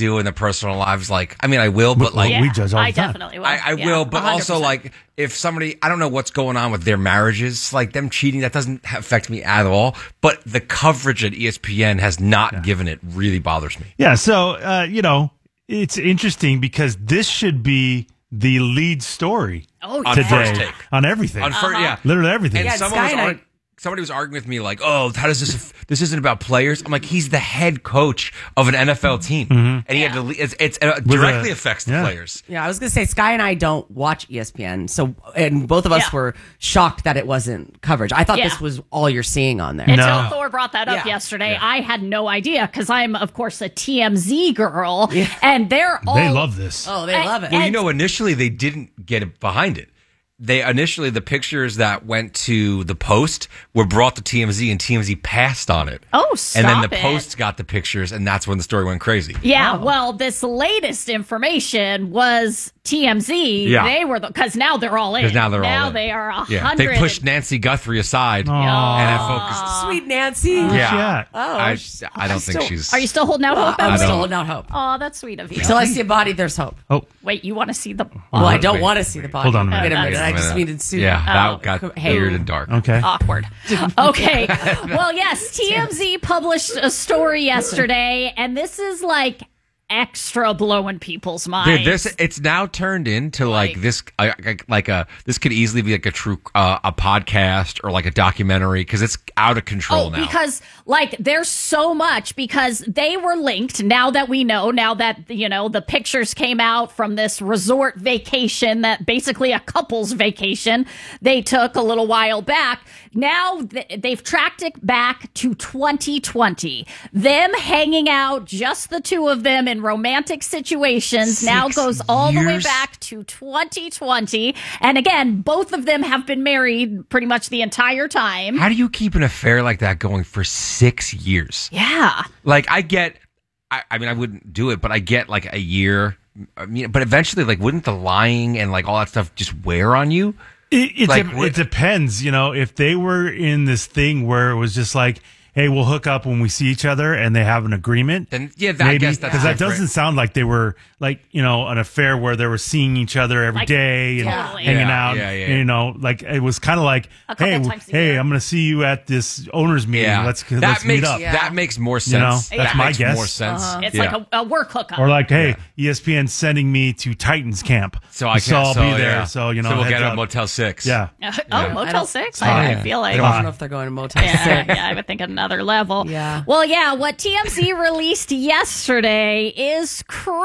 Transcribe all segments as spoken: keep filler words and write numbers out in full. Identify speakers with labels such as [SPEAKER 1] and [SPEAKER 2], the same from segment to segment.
[SPEAKER 1] do in their personal lives. Like, I mean, I will, but like,
[SPEAKER 2] yeah,
[SPEAKER 3] we judge all the
[SPEAKER 2] I
[SPEAKER 3] time.
[SPEAKER 2] definitely will.
[SPEAKER 1] I, I
[SPEAKER 2] yeah,
[SPEAKER 1] will, but
[SPEAKER 2] one hundred
[SPEAKER 1] also
[SPEAKER 2] percent.
[SPEAKER 1] like, if somebody, I don't know what's going on with their marriages, like them cheating, that doesn't affect me at all. But the coverage at E S P N has not yeah. given it really bothers me.
[SPEAKER 3] Yeah. So, uh, you know, it's interesting because this should be the lead story
[SPEAKER 2] oh,
[SPEAKER 1] on
[SPEAKER 3] today
[SPEAKER 1] First Take.
[SPEAKER 3] on everything.
[SPEAKER 1] On fir-
[SPEAKER 2] uh-huh.
[SPEAKER 1] yeah,
[SPEAKER 3] literally everything.
[SPEAKER 1] And
[SPEAKER 4] Yeah,
[SPEAKER 1] someone
[SPEAKER 4] Sky
[SPEAKER 1] was
[SPEAKER 4] and I-
[SPEAKER 1] arg- somebody was arguing with me like, "Oh, how does this? This isn't about players." I'm like, he's the head coach of an N F L team,
[SPEAKER 3] Mm-hmm.
[SPEAKER 1] and he
[SPEAKER 2] Yeah.
[SPEAKER 1] had to. le- It's, it's uh, directly
[SPEAKER 3] a-
[SPEAKER 1] affects the
[SPEAKER 3] yeah.
[SPEAKER 1] players.
[SPEAKER 4] Yeah, I was gonna say Sky and I don't watch E S P N, so and both of us
[SPEAKER 2] Yeah.
[SPEAKER 4] were shocked that it wasn't coverage. I thought
[SPEAKER 2] Yeah.
[SPEAKER 4] this was all you're seeing on there.
[SPEAKER 2] Until
[SPEAKER 3] No.
[SPEAKER 2] Thor brought that up
[SPEAKER 4] Yeah.
[SPEAKER 2] yesterday, I had no idea because I'm, of course, a T M Z girl, and they're all
[SPEAKER 3] They love this.
[SPEAKER 4] Oh, they
[SPEAKER 2] And-
[SPEAKER 4] love it.
[SPEAKER 1] Well, you
[SPEAKER 2] And-
[SPEAKER 1] know, initially they didn't get it behind it. They initially the pictures that went to the Post were brought to T M Z, and T M Z passed on it.
[SPEAKER 2] Oh, stop
[SPEAKER 1] And then the
[SPEAKER 2] it.
[SPEAKER 1] Post got the pictures, and that's when the story went crazy.
[SPEAKER 2] Yeah, well, this latest information was T M Z.
[SPEAKER 1] Yeah.
[SPEAKER 2] They were the because now they're all in.
[SPEAKER 1] Because now they're
[SPEAKER 2] now
[SPEAKER 1] all in.
[SPEAKER 2] they are a
[SPEAKER 1] Yeah,
[SPEAKER 2] hundred.
[SPEAKER 1] they pushed Nancy Guthrie aside
[SPEAKER 3] Aw.
[SPEAKER 1] and have focused.
[SPEAKER 4] Sweet Nancy.
[SPEAKER 1] Yeah,
[SPEAKER 4] Oh,
[SPEAKER 1] I,
[SPEAKER 4] sh-
[SPEAKER 1] I don't think
[SPEAKER 4] still-
[SPEAKER 1] she's.
[SPEAKER 2] Are you still holding out hope?
[SPEAKER 4] I'm
[SPEAKER 1] I
[SPEAKER 4] still
[SPEAKER 1] don't-
[SPEAKER 4] holding out hope.
[SPEAKER 2] Oh, that's sweet of you.
[SPEAKER 4] Until I see a body, there's hope.
[SPEAKER 3] Oh,
[SPEAKER 2] Wait, you want to see the?
[SPEAKER 4] Well, I don't
[SPEAKER 1] wait,
[SPEAKER 4] want to see the body.
[SPEAKER 3] Hold on a minute.
[SPEAKER 4] Wait a
[SPEAKER 2] Uh,
[SPEAKER 4] minute.
[SPEAKER 2] wait
[SPEAKER 4] I just
[SPEAKER 1] minute.
[SPEAKER 4] needed to.
[SPEAKER 1] Yeah,
[SPEAKER 2] Oh,
[SPEAKER 1] that got
[SPEAKER 4] hey.
[SPEAKER 1] weird and dark.
[SPEAKER 3] okay.
[SPEAKER 2] Awkward. Okay. Well, yes, T M Z published a story yesterday, and this is like extra blowing people's minds.
[SPEAKER 1] Dude, this it's now turned into like,
[SPEAKER 2] Like-
[SPEAKER 1] this, uh, like a this could easily be like a true uh, a podcast or like a documentary because it's out of control
[SPEAKER 2] Oh,
[SPEAKER 1] now.
[SPEAKER 2] because like there's so much because they were linked now that we know, now that, you know, the pictures came out from this resort vacation that basically a couple's vacation they took a little while back. Now th- they've tracked it back to twenty twenty. Them hanging out, just the two of them in romantic situations, now
[SPEAKER 1] Six
[SPEAKER 2] goes all the way
[SPEAKER 1] years?
[SPEAKER 2] back to twenty twenty. And again, both of them have been married pretty much the entire time.
[SPEAKER 1] How do you keep an affair like that going for six years?
[SPEAKER 2] Yeah.
[SPEAKER 1] Like, I get, I, I mean, I wouldn't do it, but I get like a year. I mean, but eventually, like, wouldn't the lying and like all that stuff just wear on you?
[SPEAKER 3] It, it,
[SPEAKER 1] Like,
[SPEAKER 3] de-
[SPEAKER 1] what-
[SPEAKER 3] it depends, you know, if they were in this thing where it was just like, hey, we'll hook up when we see each other and they have an agreement.
[SPEAKER 1] Then, yeah, that, I guess that's
[SPEAKER 3] because that
[SPEAKER 1] different.
[SPEAKER 3] doesn't sound like they were like, you know, an affair where they were seeing each other every
[SPEAKER 2] Like,
[SPEAKER 3] day and
[SPEAKER 2] totally.
[SPEAKER 3] hanging
[SPEAKER 1] Yeah,
[SPEAKER 3] out.
[SPEAKER 1] yeah, yeah.
[SPEAKER 3] And, you know, like it was kind of like,
[SPEAKER 2] A couple
[SPEAKER 3] hey,
[SPEAKER 2] times
[SPEAKER 3] w-
[SPEAKER 2] a
[SPEAKER 3] hey,
[SPEAKER 2] year.
[SPEAKER 3] I'm going to see you at this owners meeting.
[SPEAKER 1] Yeah,
[SPEAKER 3] Let's
[SPEAKER 1] that
[SPEAKER 3] let's
[SPEAKER 1] makes
[SPEAKER 3] meet up.
[SPEAKER 4] Yeah.
[SPEAKER 1] that makes more sense.
[SPEAKER 3] You know,
[SPEAKER 1] that
[SPEAKER 3] that's my
[SPEAKER 1] makes
[SPEAKER 3] guess.
[SPEAKER 1] more sense.
[SPEAKER 2] It's
[SPEAKER 1] Yeah.
[SPEAKER 2] like a, a work hookup.
[SPEAKER 3] Or like, hey, E S P N sending me to Titans camp,
[SPEAKER 1] so I
[SPEAKER 3] so
[SPEAKER 1] can't.
[SPEAKER 3] I'll
[SPEAKER 1] so,
[SPEAKER 3] be there.
[SPEAKER 1] yeah.
[SPEAKER 3] So you know,
[SPEAKER 1] so we'll
[SPEAKER 3] heads
[SPEAKER 1] get a
[SPEAKER 3] up.
[SPEAKER 1] Motel Six.
[SPEAKER 3] Yeah,
[SPEAKER 2] oh,
[SPEAKER 1] Yeah.
[SPEAKER 2] Motel
[SPEAKER 4] I don't-
[SPEAKER 2] six?
[SPEAKER 4] I
[SPEAKER 2] I,
[SPEAKER 4] don't-
[SPEAKER 2] I feel like.
[SPEAKER 4] I don't know if they're going to Motel
[SPEAKER 2] yeah,
[SPEAKER 4] Six.
[SPEAKER 2] yeah, I would think at another level.
[SPEAKER 4] Yeah.
[SPEAKER 2] Well, yeah, what T M Z released yesterday is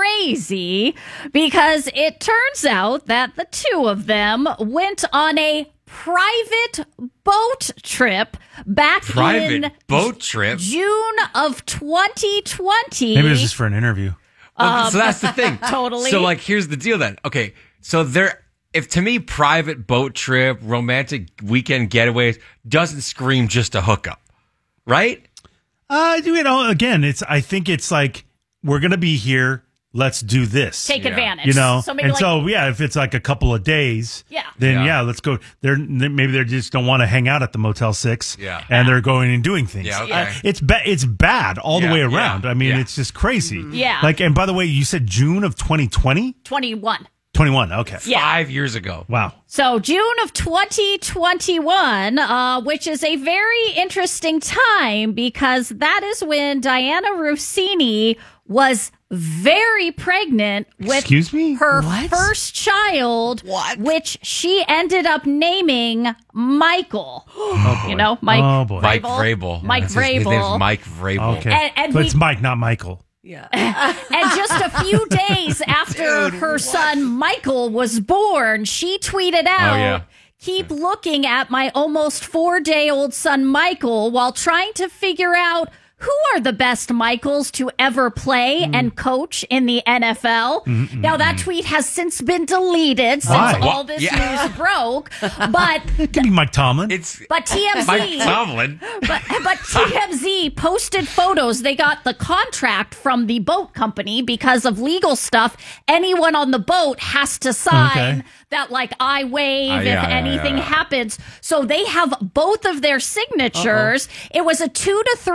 [SPEAKER 2] crazy because it turns out that the two of them went on a private boat trip back
[SPEAKER 1] Private
[SPEAKER 2] in
[SPEAKER 1] boat trip.
[SPEAKER 2] June of twenty twenty.
[SPEAKER 3] maybe it was just for an interview.
[SPEAKER 1] Well, so that's the thing.
[SPEAKER 2] Totally.
[SPEAKER 1] So like, here's the deal then. Okay, so there, if to me, private boat trip, romantic weekend getaways doesn't scream just a hookup, right?
[SPEAKER 3] Uh, you know, again, it's. I think it's like we're gonna be here. Let's do this.
[SPEAKER 2] Take
[SPEAKER 1] Yeah.
[SPEAKER 2] advantage.
[SPEAKER 3] you know,
[SPEAKER 2] so maybe
[SPEAKER 3] and
[SPEAKER 2] like,
[SPEAKER 3] so yeah, if it's like a couple of days,
[SPEAKER 2] Yeah.
[SPEAKER 3] then
[SPEAKER 1] Yeah.
[SPEAKER 3] yeah, let's go. They're maybe they just don't want to hang out at the Motel Six,
[SPEAKER 1] Yeah.
[SPEAKER 3] and they're going and doing things.
[SPEAKER 1] Yeah, okay.
[SPEAKER 3] Uh, it's ba- it's bad all
[SPEAKER 1] Yeah,
[SPEAKER 3] the way
[SPEAKER 1] yeah,
[SPEAKER 3] around. I mean,
[SPEAKER 1] yeah.
[SPEAKER 3] it's just crazy.
[SPEAKER 2] Yeah.
[SPEAKER 3] Like, and by the way, you said June of twenty twenty,
[SPEAKER 2] twenty-one.
[SPEAKER 3] twenty-one. Okay.
[SPEAKER 2] Yeah.
[SPEAKER 1] Five years ago.
[SPEAKER 3] Wow.
[SPEAKER 2] So June of twenty twenty-one, uh, which is a very interesting time because that is when Diana Rossini was very pregnant with
[SPEAKER 3] Excuse me?
[SPEAKER 2] her
[SPEAKER 4] What?
[SPEAKER 2] first child,
[SPEAKER 4] What?
[SPEAKER 2] which she ended up naming Michael.
[SPEAKER 3] Oh boy.
[SPEAKER 2] You know, Mike
[SPEAKER 3] Oh boy.
[SPEAKER 1] Mike
[SPEAKER 2] Vrabel.
[SPEAKER 1] Vrabel.
[SPEAKER 2] Mike
[SPEAKER 1] That's his- His name's
[SPEAKER 2] Vrabel.
[SPEAKER 1] Mike Vrabel.
[SPEAKER 3] Okay.
[SPEAKER 2] And- and
[SPEAKER 3] so
[SPEAKER 2] we-
[SPEAKER 3] it's Mike, not Michael.
[SPEAKER 4] Yeah.
[SPEAKER 2] And just a few days after her son Michael was born, she tweeted out,
[SPEAKER 1] Oh, yeah.
[SPEAKER 2] keep looking at my almost four day old son Michael while trying to figure out who are the best Michaels to ever play
[SPEAKER 3] Mm.
[SPEAKER 2] and coach in the N F L. Now, that tweet has since been deleted since
[SPEAKER 3] Why?
[SPEAKER 2] all
[SPEAKER 1] What?
[SPEAKER 2] this
[SPEAKER 1] Yeah.
[SPEAKER 2] news broke. But
[SPEAKER 3] It could be Mike Tomlin.
[SPEAKER 1] It's
[SPEAKER 2] but T M Z
[SPEAKER 1] Mike Tomlin.
[SPEAKER 2] but, but T M Z posted photos. They got the contract from the boat company because of legal stuff. Anyone on the boat has to sign
[SPEAKER 3] Okay.
[SPEAKER 2] that, like, I waive
[SPEAKER 1] Uh, yeah,
[SPEAKER 2] if
[SPEAKER 1] yeah,
[SPEAKER 2] anything
[SPEAKER 1] yeah, yeah.
[SPEAKER 2] happens. So they have both of their signatures. It was a two to three hour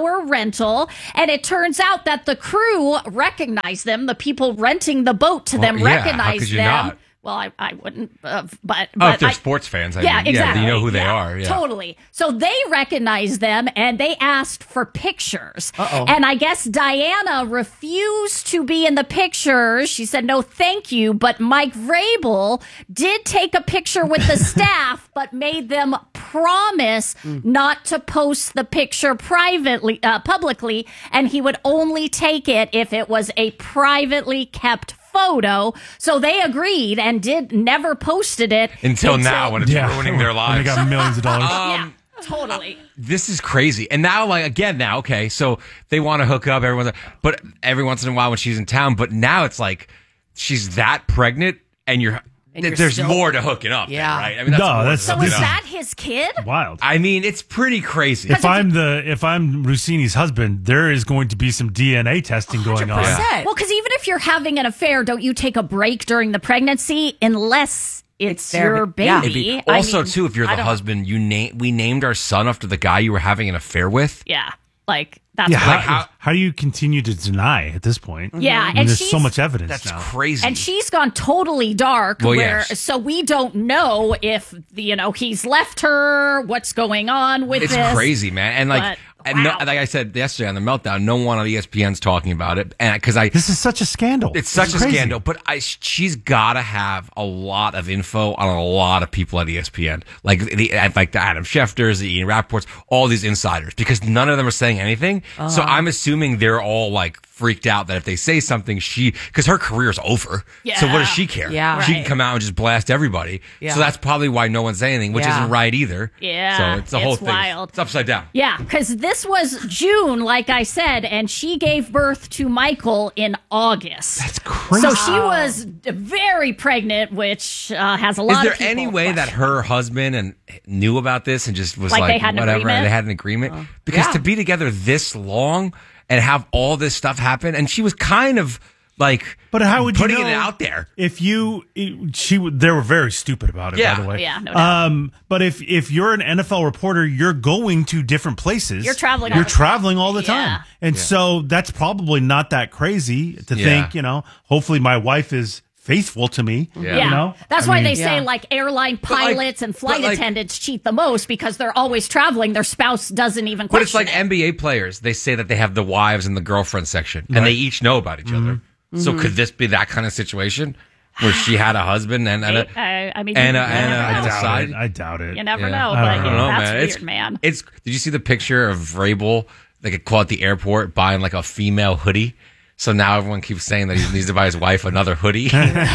[SPEAKER 2] hour rental. And it turns out that the crew recognized them. The people renting the boat to them
[SPEAKER 1] Well, yeah, how
[SPEAKER 2] recognized
[SPEAKER 1] could you
[SPEAKER 2] them.
[SPEAKER 1] not?
[SPEAKER 2] Well, I, I wouldn't, uh, but,
[SPEAKER 1] Oh,
[SPEAKER 2] but
[SPEAKER 1] if they're
[SPEAKER 2] I,
[SPEAKER 1] sports fans, I
[SPEAKER 2] yeah,
[SPEAKER 1] mean,
[SPEAKER 2] exactly.
[SPEAKER 1] yeah, you know who they
[SPEAKER 2] Yeah,
[SPEAKER 1] are. Yeah.
[SPEAKER 2] Totally. So they recognized them and they asked for pictures.
[SPEAKER 4] Uh-oh.
[SPEAKER 2] And I guess Diana refused to be in the pictures. She said, no, thank you. But Mike Vrabel did take a picture with the staff, but made them promise
[SPEAKER 1] Mm.
[SPEAKER 2] not to post the picture privately, uh, publicly. And he would only take it if it was a privately kept photo. So they agreed and did never posted it
[SPEAKER 1] Until now, when it's ruining their
[SPEAKER 3] And
[SPEAKER 1] lives.
[SPEAKER 3] they got millions of dollars.
[SPEAKER 2] yeah, totally.
[SPEAKER 1] This is crazy. And now, like, again, now, okay, so they want to hook up, everyone's, but every once in a while when she's in town, but now it's like she's that pregnant and you're,
[SPEAKER 4] And you're
[SPEAKER 1] there's
[SPEAKER 4] still-
[SPEAKER 1] more to hooking up,
[SPEAKER 4] Yeah.
[SPEAKER 1] then, right? I mean, that's
[SPEAKER 3] No,
[SPEAKER 1] more to
[SPEAKER 3] that's-
[SPEAKER 2] So
[SPEAKER 1] hooking
[SPEAKER 2] is
[SPEAKER 1] up.
[SPEAKER 2] that his kid?
[SPEAKER 3] Wild.
[SPEAKER 1] I mean, it's pretty crazy.
[SPEAKER 3] If I'm the if I'm Rossini's husband, there is going to be some D N A testing going on.
[SPEAKER 4] one hundred percent.
[SPEAKER 2] Well, because even if you're having an affair, don't you take a break during the pregnancy unless it's,
[SPEAKER 4] It's their-
[SPEAKER 2] your
[SPEAKER 4] yeah.
[SPEAKER 2] baby? I
[SPEAKER 1] Also,
[SPEAKER 2] mean,
[SPEAKER 1] too, if you're
[SPEAKER 2] I
[SPEAKER 1] the
[SPEAKER 2] don't-
[SPEAKER 1] husband, you name we named our son after the guy you were having an affair with.
[SPEAKER 2] Yeah, like that's
[SPEAKER 3] Yeah,
[SPEAKER 2] what-
[SPEAKER 3] how,
[SPEAKER 1] Like how-
[SPEAKER 3] how do you continue to deny at this point?
[SPEAKER 2] Yeah,
[SPEAKER 3] I mean,
[SPEAKER 2] and
[SPEAKER 3] there's
[SPEAKER 2] she's
[SPEAKER 3] so much evidence
[SPEAKER 1] That's
[SPEAKER 3] now.
[SPEAKER 1] crazy.
[SPEAKER 2] and she's gone totally dark.
[SPEAKER 1] Well,
[SPEAKER 2] where
[SPEAKER 1] yes.
[SPEAKER 2] so we don't know if you know he's left her. What's going on with
[SPEAKER 1] It's
[SPEAKER 2] this?
[SPEAKER 1] crazy, man. And like,
[SPEAKER 2] But,
[SPEAKER 1] and no,
[SPEAKER 2] wow.
[SPEAKER 1] like I said yesterday on the Meltdown, no one on E S P N's talking about it, and because I,
[SPEAKER 3] This is such a scandal.
[SPEAKER 1] it's such
[SPEAKER 3] It's
[SPEAKER 1] a
[SPEAKER 3] crazy.
[SPEAKER 1] scandal. But I, she's got to have a lot of info on a lot of people at E S P N, like the like the Adam Schefters, the Ian Rappaports, all these insiders, because none of them are saying anything. So I'm assuming they're all like freaked out that if they say something, she because her career's over.
[SPEAKER 2] Yeah.
[SPEAKER 1] So what does she care?
[SPEAKER 4] Yeah.
[SPEAKER 1] She can
[SPEAKER 2] Right.
[SPEAKER 1] come out and just blast everybody.
[SPEAKER 4] Yeah.
[SPEAKER 1] So that's probably why no one's saying anything, which
[SPEAKER 4] Yeah.
[SPEAKER 1] isn't right either.
[SPEAKER 2] Yeah,
[SPEAKER 1] So it's the whole
[SPEAKER 2] it's
[SPEAKER 1] thing.
[SPEAKER 2] wild.
[SPEAKER 1] It's upside down.
[SPEAKER 2] Yeah, because this was June, like I said, and she gave birth to Michael in August.
[SPEAKER 3] That's crazy.
[SPEAKER 2] So she was very pregnant, which uh, has a lot.
[SPEAKER 1] Is there
[SPEAKER 2] of people
[SPEAKER 1] any way that
[SPEAKER 2] question.
[SPEAKER 1] her husband and knew about this and just was
[SPEAKER 2] Like
[SPEAKER 1] like,
[SPEAKER 2] they had an
[SPEAKER 1] whatever,
[SPEAKER 2] agreement?
[SPEAKER 1] and they had an agreement? Because
[SPEAKER 4] Yeah.
[SPEAKER 1] to be together this long and have all this stuff happen, and she was kind of like,
[SPEAKER 3] But how would you
[SPEAKER 1] putting
[SPEAKER 3] know
[SPEAKER 1] it out there?
[SPEAKER 3] If you, it- she, would- they were very stupid about it.
[SPEAKER 1] Yeah.
[SPEAKER 3] By the way,
[SPEAKER 2] Yeah, no doubt.
[SPEAKER 3] Um, but if if you're an N F L reporter, you're going to different places.
[SPEAKER 2] You're traveling all
[SPEAKER 3] You're
[SPEAKER 2] the time.
[SPEAKER 3] traveling all the
[SPEAKER 2] Yeah.
[SPEAKER 3] time, and so that's probably not that crazy to
[SPEAKER 1] Yeah.
[SPEAKER 3] think. You know, hopefully my wife is faithful to me.
[SPEAKER 1] Yeah.
[SPEAKER 2] Yeah,
[SPEAKER 3] You know,
[SPEAKER 2] that's
[SPEAKER 3] I
[SPEAKER 2] why
[SPEAKER 3] mean-
[SPEAKER 2] they say
[SPEAKER 4] Yeah.
[SPEAKER 2] like airline
[SPEAKER 1] like-
[SPEAKER 2] pilots and flight
[SPEAKER 1] but like-
[SPEAKER 2] attendants cheat the most because they're always traveling. Their spouse doesn't even.
[SPEAKER 1] But it's
[SPEAKER 2] question
[SPEAKER 1] like
[SPEAKER 2] it.
[SPEAKER 1] N B A players. They say that they have the wives and the girlfriend section, and
[SPEAKER 3] Right.
[SPEAKER 1] they each know about each other. So
[SPEAKER 2] Mm-hmm.
[SPEAKER 1] could this be that kind of situation where she had a husband and, and a,
[SPEAKER 2] I, I mean,
[SPEAKER 1] and
[SPEAKER 2] you,
[SPEAKER 1] a-
[SPEAKER 2] you
[SPEAKER 1] and a-
[SPEAKER 2] never
[SPEAKER 3] I
[SPEAKER 1] and
[SPEAKER 2] know.
[SPEAKER 1] a
[SPEAKER 3] doubt
[SPEAKER 1] side?
[SPEAKER 3] it. I doubt it.
[SPEAKER 2] You never
[SPEAKER 1] Yeah.
[SPEAKER 2] know,
[SPEAKER 3] I
[SPEAKER 2] but
[SPEAKER 3] don't
[SPEAKER 2] you know,
[SPEAKER 3] know,
[SPEAKER 2] that's
[SPEAKER 1] man.
[SPEAKER 2] weird,
[SPEAKER 1] It's,
[SPEAKER 2] man.
[SPEAKER 1] It's. Did you see the picture of Vrabel, like a call at the airport, buying like a female hoodie? So now everyone keeps saying that he needs to buy his wife another hoodie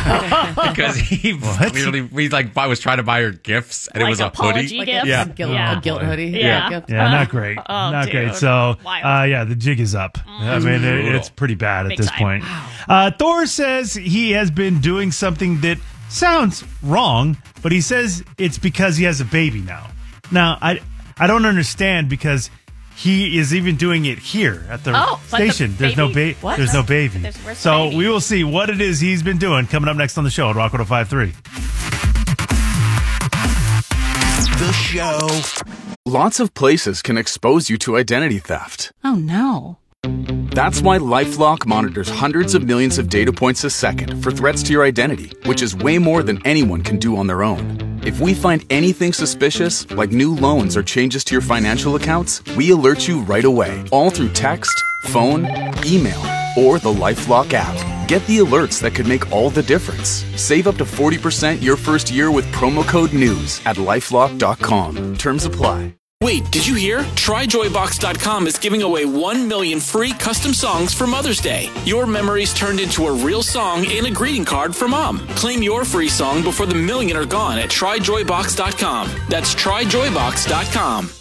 [SPEAKER 1] because he clearly he like buy, was trying to buy her gifts and
[SPEAKER 2] Like
[SPEAKER 1] it was a
[SPEAKER 2] apology
[SPEAKER 1] hoodie.
[SPEAKER 2] gifts?
[SPEAKER 1] Yeah.
[SPEAKER 4] A guilt,
[SPEAKER 2] Yeah.
[SPEAKER 4] a guilt hoodie.
[SPEAKER 2] Yeah.
[SPEAKER 4] Gift.
[SPEAKER 3] Yeah, not great.
[SPEAKER 2] Oh,
[SPEAKER 3] not
[SPEAKER 2] dude.
[SPEAKER 3] great. So,
[SPEAKER 2] Wild.
[SPEAKER 3] uh, yeah, the jig is up. I mean, it,
[SPEAKER 1] Brutal.
[SPEAKER 3] it's pretty bad at
[SPEAKER 2] Big
[SPEAKER 3] this
[SPEAKER 2] time.
[SPEAKER 3] point. Uh, Thor says he has been doing something that sounds wrong, but he says it's because he has a baby now. Now, I I don't understand because he is even doing it here at the
[SPEAKER 2] Oh, but the
[SPEAKER 3] station. There's no
[SPEAKER 2] baby-
[SPEAKER 3] baby.
[SPEAKER 2] What?
[SPEAKER 3] There's no baby.
[SPEAKER 2] There's- where's the
[SPEAKER 3] so
[SPEAKER 2] baby?
[SPEAKER 3] we will see what it is he's been doing coming up next on the show at Rock one oh five point three.
[SPEAKER 5] The show. Lots of places can expose you to identity theft.
[SPEAKER 2] Oh no.
[SPEAKER 5] That's why LifeLock monitors hundreds of millions of data points a second for threats to your identity, which is way more than anyone can do on their own. If we find anything suspicious, like new loans or changes to your financial accounts, we alert you right away, all through text, phone, email, or the LifeLock app. Get the alerts that could make all the difference. Save up to forty percent your first year with promo code NEWS at lifelock dot com. Terms apply.
[SPEAKER 6] Wait, did you hear? Try Joy Box dot com is giving away one million free custom songs for Mother's Day. Your memories turned into a real song and a greeting card for Mom. Claim your free song before the million are gone at Try Joy Box dot com. That's Try Joy Box dot com.